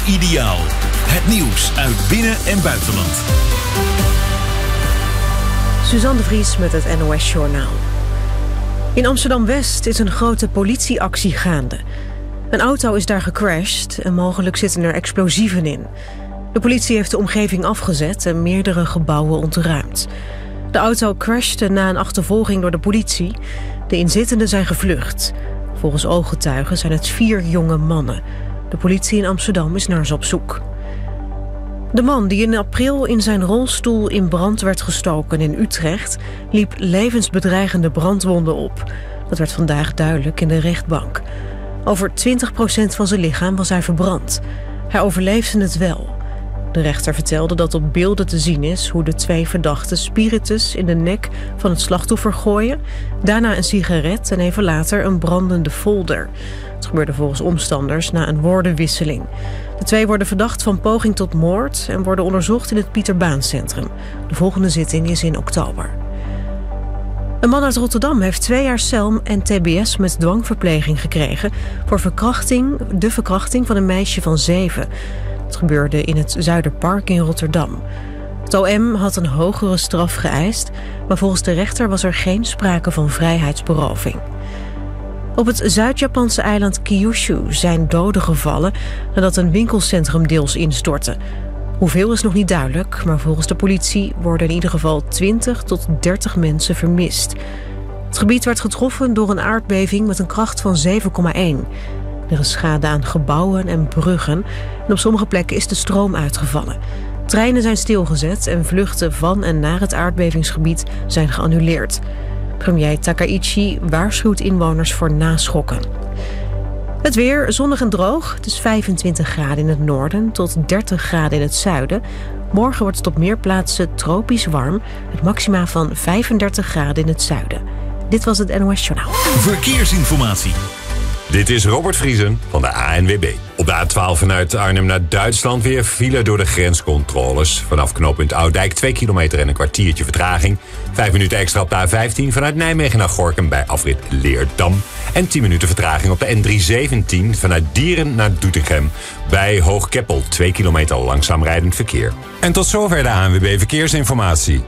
Ideaal. Het nieuws uit binnen- en buitenland. Suzanne de Vries met het NOS Journaal. In Amsterdam-West is een grote politieactie gaande. Een auto is daar gecrashed en mogelijk zitten er explosieven in. De politie heeft de omgeving afgezet en meerdere gebouwen ontruimd. De auto crashte na een achtervolging door de politie. De inzittenden zijn gevlucht. Volgens ooggetuigen zijn het 4 jonge mannen. De politie in Amsterdam is naar ze op zoek. De man die in april in zijn rolstoel in brand werd gestoken in Utrecht liep levensbedreigende brandwonden op. Dat werd vandaag duidelijk in de rechtbank. Over 20% van zijn lichaam was hij verbrand. Hij overleefde het wel. De rechter vertelde dat op beelden te zien is hoe de 2 verdachten spiritus in de nek van het slachtoffer gooien, daarna een sigaret en even later een brandende folder. Het gebeurde volgens omstanders na een woordenwisseling. De 2 worden verdacht van poging tot moord en worden onderzocht in het Pieter Baan Centrum. De volgende zitting is in oktober. Een man uit Rotterdam heeft 2 jaar cel en tbs met dwangverpleging gekregen voor de verkrachting van een meisje van 7. Het gebeurde in het Zuiderpark in Rotterdam. Het OM had een hogere straf geëist, maar volgens de rechter was er geen sprake van vrijheidsberoving. Op het Zuid-Japanse eiland Kyushu zijn doden gevallen nadat een winkelcentrum deels instortte. Hoeveel is nog niet duidelijk, maar volgens de politie worden in ieder geval 20 tot 30 mensen vermist. Het gebied werd getroffen door een aardbeving met een kracht van 7,1. Er is schade aan gebouwen en bruggen en op sommige plekken is de stroom uitgevallen. Treinen zijn stilgezet en vluchten van en naar het aardbevingsgebied zijn geannuleerd. Premier Takaichi waarschuwt inwoners voor naschokken. Het weer zonnig en droog. Het is 25 graden in het noorden tot 30 graden in het zuiden. Morgen wordt het op meer plaatsen tropisch warm, met maxima van 35 graden in het zuiden. Dit was het NOS Journaal. Verkeersinformatie. Dit is Robert Vriesen van de ANWB. Op de A12 vanuit Arnhem naar Duitsland weer file door de grenscontroles. Vanaf knooppunt Oudijk 2 kilometer en een kwartiertje vertraging. 5 minuten extra op de A15 vanuit Nijmegen naar Gorinchem bij afrit Leerdam. En 10 minuten vertraging op de N317 vanuit Dieren naar Doetinchem bij Hoogkeppel. 2 kilometer langzaam rijdend verkeer. En tot zover de ANWB Verkeersinformatie.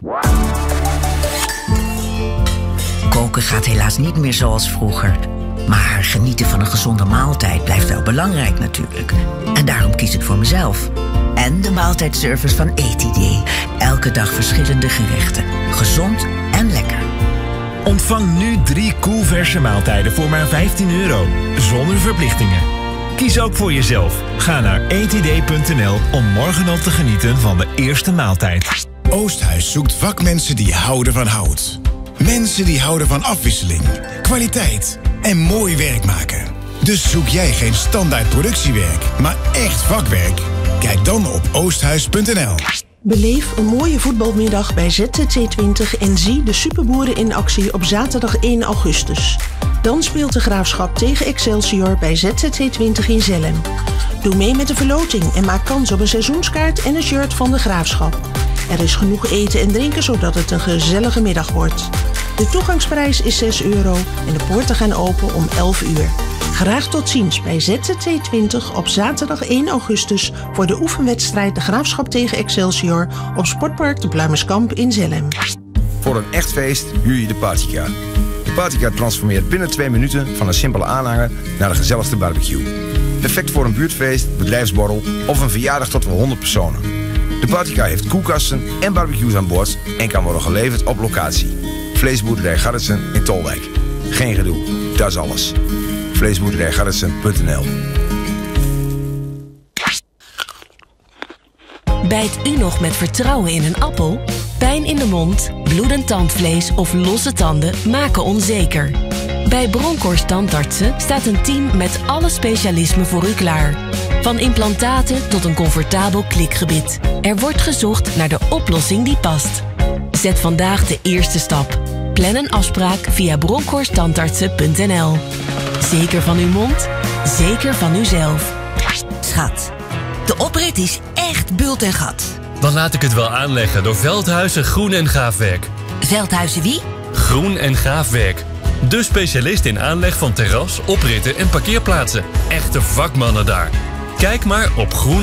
Koken gaat helaas niet meer zoals vroeger. Maar genieten van een gezonde maaltijd blijft wel belangrijk natuurlijk. En daarom kies ik voor mezelf. En de maaltijdservice van Eetidee. Elke dag verschillende gerechten. Gezond en lekker. Ontvang nu 3 koelverse maaltijden voor maar €15. Zonder verplichtingen. Kies ook voor jezelf. Ga naar eetidee.nl om morgen al te genieten van de eerste maaltijd. Oosthuis zoekt vakmensen die houden van hout. Mensen die houden van afwisseling, kwaliteit en mooi werk maken. Dus zoek jij geen standaard productiewerk, maar echt vakwerk? Kijk dan op oosthuis.nl. Beleef een mooie voetbalmiddag bij ZZC20 en zie de Superboeren in actie op zaterdag 1 augustus. Dan speelt de Graafschap tegen Excelsior bij ZZC20 in Zelhem. Doe mee met de verloting en maak kans op een seizoenskaart en een shirt van de Graafschap. Er is genoeg eten en drinken zodat het een gezellige middag wordt. De toegangsprijs is €6 en de poorten gaan open om 11 uur. Graag tot ziens bij ZZC20 op zaterdag 1 augustus... voor de oefenwedstrijd De Graafschap tegen Excelsior... op Sportpark de Pluimerskamp in Zelhem. Voor een echt feest huur je de Partycar. De Partycar transformeert binnen 2 minuten van een simpele aanhanger... naar de gezelligste barbecue. Perfect voor een buurtfeest, bedrijfsborrel of een verjaardag tot wel 100 personen. De Partycar heeft koelkasten en barbecues aan boord... en kan worden geleverd op locatie. Vleesboerderij Garretsen in Tolwijk. Geen gedoe, dat is alles. Vleesboerderijgarretsen.nl. Bijt u nog met vertrouwen in een appel? Pijn in de mond, bloedend tandvlees of losse tanden maken onzeker. Bij Bronkhorst Tandartsen staat een team met alle specialismen voor u klaar. Van implantaten tot een comfortabel klikgebit. Er wordt gezocht naar de oplossing die past. Zet vandaag de eerste stap. Plan een afspraak via bronkhorsttandartsen.nl. Zeker van uw mond, zeker van uzelf. Schat, de oprit is echt bult en gat. Dan laat ik het wel aanleggen door Veldhuizen Groen en Gaafwerk. Veldhuizen wie? Groen en Gaafwerk. De specialist in aanleg van terras, opritten en parkeerplaatsen. Echte vakmannen daar. Kijk maar op groen